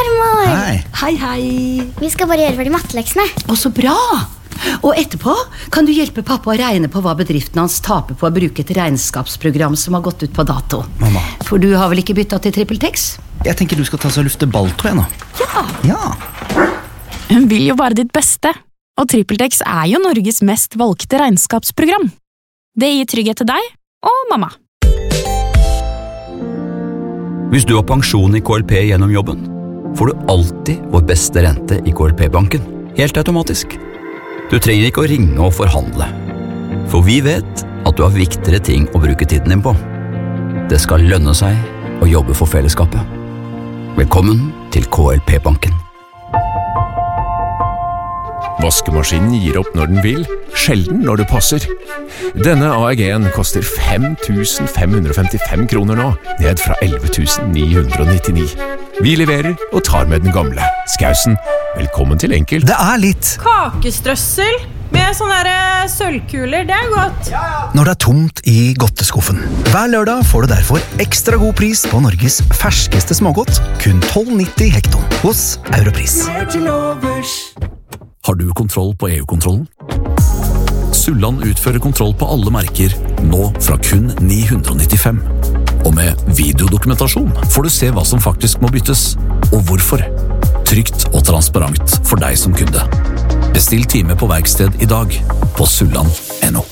farmor. Hei. Hei. Vi skal bare gjøre ferdig matteleksene. Å, så bra. Og etterpå kan du hjelpe pappa å regne på hva bedriften hans taper på å bruke et regnskapsprogram som har gått ut på dato. Mamma. For du har vel ikke byttet til TrippelTex? Jeg tenker du skal ta så lufte balltå igjen nå. Ja. Hun vil jo bare ditt beste, og TrippelTex er jo Norges mest valgte regnskapsprogram. Det gir trygghet til deg og mamma. Hvis du har pensjon i KLP gjennom jobben, får du alltid vår beste rente i KLP-banken, helt automatisk. Du trenger ikke å ringe og forhandle, for vi vet at du har viktigere ting å bruke tiden din på. Det skal lønne seg å jobbe for fellesskapet. Velkommen til KLP-banken. Vaskemaskinen gir opp når den vil, sjelden når det passer. Denne AEG-en koster 5.555 kroner nå, ned fra 11.999. Vi leverer og tar med den gamle. Skausen, velkommen til Enkelt. Det er litt Kakestrøssel med sånne sølvkuler, det er godt. når det er tomt i godteskuffen. Hver lørdag får du derfor ekstra god pris på Norges ferskeste smågodt, kun 12,90 hekton hos Europris. Har du kontroll på EU-kontrollen? Sulland utfører kontroll på alle merker, nå fra kun 995. Og med videodokumentasjon får du se hva som faktisk må byttes, og hvorfor. Trygt og transparent for deg som kunde. Bestill time på verksted i dag på sulland.no.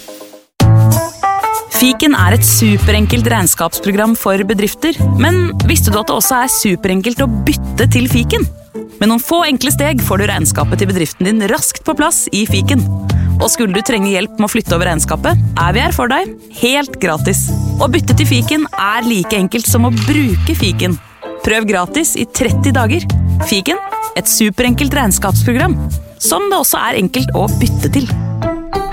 Fiken er et superenkelt regnskapsprogram for bedrifter, men visste du at det også er superenkelt å bytte til Fiken? Med noen få enkle steg får du regnskapet til bedriften din raskt på plass i Fiken. Og skulle du trenge hjelp med å flytte over regnskapet, er vi her for deg, helt gratis. Å bytte til Fiken er like enkelt som å bruke Fiken. Prøv gratis i 30 dager. Fiken, et superenkelt regnskapsprogram, som det også er enkelt å bytte til.